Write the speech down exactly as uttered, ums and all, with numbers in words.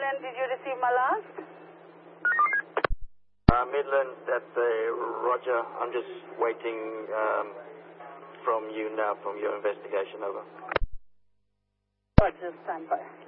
Midland, did you receive my last? Uh, Midland, that's a Roger. I'm just waiting um, from you now, from your investigation. Over. Roger, stand by.